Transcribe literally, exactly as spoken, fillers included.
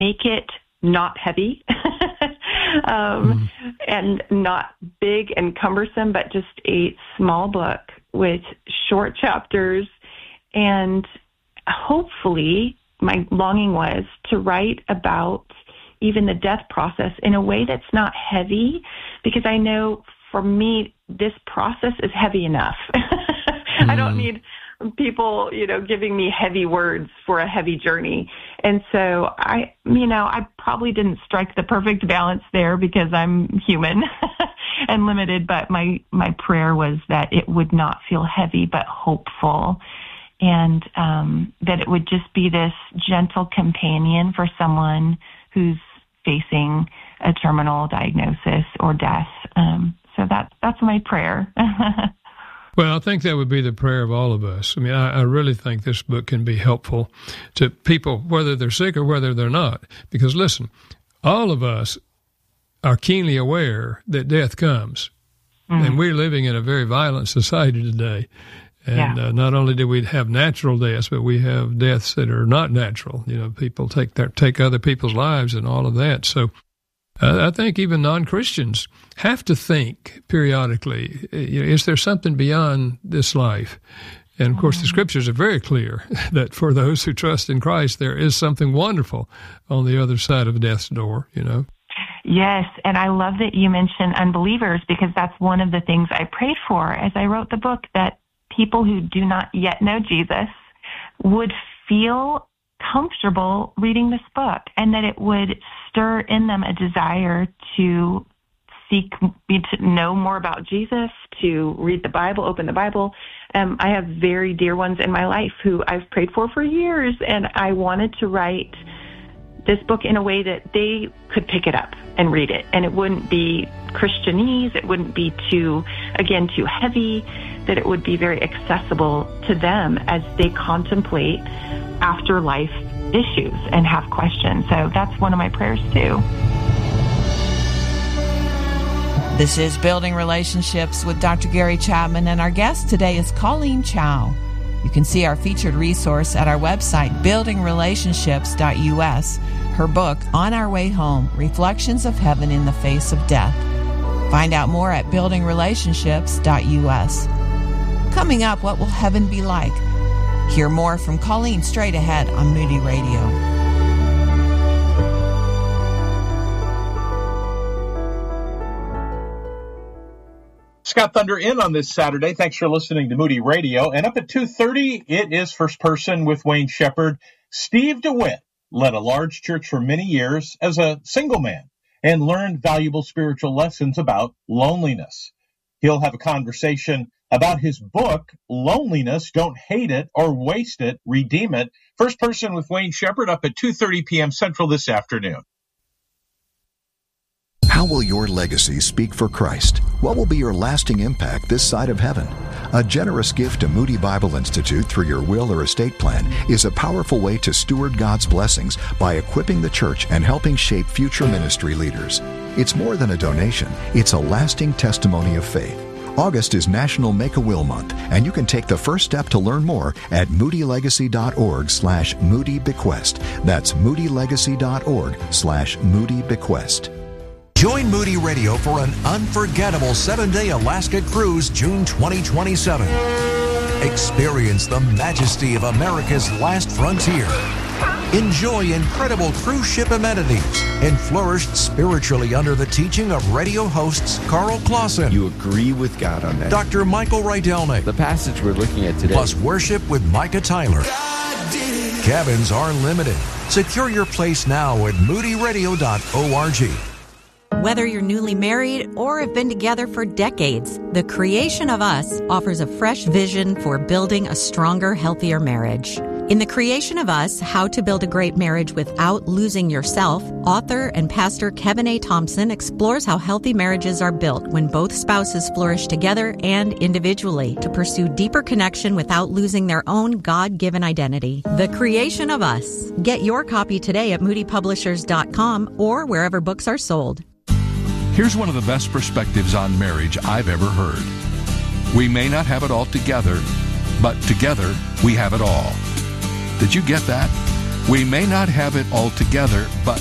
make it not heavy um, mm. and not big and cumbersome, but just a small book with short chapters. And hopefully my longing was to write about even the death process in a way that's not heavy, because I know for me, this process is heavy enough. mm. I don't need people, you know, giving me heavy words for a heavy journey. And so I, you know, I probably didn't strike the perfect balance there because I'm human and limited, but my, my prayer was that it would not feel heavy, but hopeful. And um, that it would just be this gentle companion for someone who's facing a terminal diagnosis or death. Um, so that, that's my prayer. Well, I think that would be the prayer of all of us. I mean, I, I really think this book can be helpful to people, whether they're sick or whether they're not. Because listen, all of us are keenly aware that death comes. Mm. And we're living in a very violent society today. And yeah. uh, not only do we have natural deaths, but we have deaths that are not natural. You know, people take their, take other people's lives and all of that. So uh, I think even non-Christians have to think periodically, you know, is there something beyond this life? And, of course, the Scriptures are very clear that for those who trust in Christ, there is something wonderful on the other side of death's door, you know. Yes, and I love that you mentioned unbelievers, because that's one of the things I prayed for as I wrote the book, that people who do not yet know Jesus would feel comfortable reading this book, and that it would stir in them a desire to seek, to know more about Jesus, to read the Bible, open the Bible. Um, I have very dear ones in my life who I've prayed for for years, and I wanted to write this book in a way that they could pick it up and read it, and it wouldn't be Christianese, it wouldn't be too, again, too heavy, that it would be very accessible to them as they contemplate afterlife issues and have questions. So that's one of my prayers too. This is Building Relationships with Doctor Gary Chapman, and our guest today is Colleen Chow. You can see our featured resource at our website, building relationships dot u s. Her book, On Our Way Home, Reflections of Heaven in the Face of Death. Find out more at building relationships dot u s. Coming up, what will heaven be like? Hear more from Colleen straight ahead on Moody Radio. Scott Thunder in on this Saturday. Thanks for listening to Moody Radio. And up at two thirty, it is First Person with Wayne Shepherd. Steve DeWitt led a large church for many years as a single man and learned valuable spiritual lessons about loneliness. He'll have a conversation about his book, Loneliness, Don't Hate It or Waste It, Redeem It. First Person with Wayne Shepherd up at two thirty p.m. Central this afternoon. How will your legacy speak for Christ? What will be your lasting impact this side of heaven? A generous gift to Moody Bible Institute through your will or estate plan is a powerful way to steward God's blessings by equipping the church and helping shape future ministry leaders. It's more than a donation. It's a lasting testimony of faith. August is National Make-A-Will Month, and you can take the first step to learn more at moodylegacy.org slash moodybequest. That's moodylegacy.org slash moodybequest. Join Moody Radio for an unforgettable seven-day Alaska cruise June twenty twenty-seven. Experience the majesty of America's last frontier. Enjoy incredible cruise ship amenities and flourish spiritually under the teaching of radio hosts Carl Clausen. You agree with God on that. Doctor Michael Rydelnik. The passage we're looking at today. Plus worship with Micah Tyler. Cabins are limited. Secure your place now at moody radio dot org. Whether you're newly married or have been together for decades, The Creation of Us offers a fresh vision for building a stronger, healthier marriage. In The Creation of Us, How to Build a Great Marriage Without Losing Yourself, author and pastor Kevin A. Thompson explores how healthy marriages are built when both spouses flourish together and individually to pursue deeper connection without losing their own God-given identity. The Creation of Us. Get your copy today at moody publishers dot com or wherever books are sold. Here's one of the best perspectives on marriage I've ever heard. We may not have it all together, but together we have it all. Did you get that? We may not have it all together, but